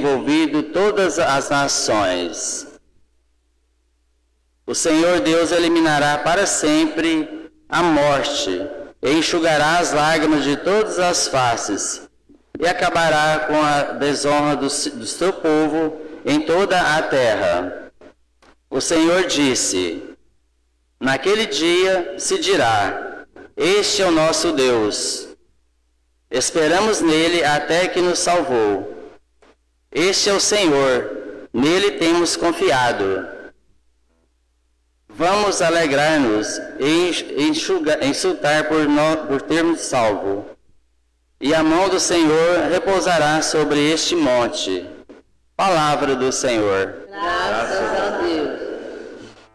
envolvido todas as nações. O Senhor Deus eliminará para sempre a morte e enxugará as lágrimas de todas as faces e acabará com a desonra do seu povo em toda a terra. O Senhor disse: naquele dia se dirá: este é o nosso Deus. Esperamos nele até que nos salvou. Este é o Senhor, nele temos confiado. Vamos alegrar-nos e exultar por termos salvo. E a mão do Senhor repousará sobre este monte. Palavra do Senhor. Graças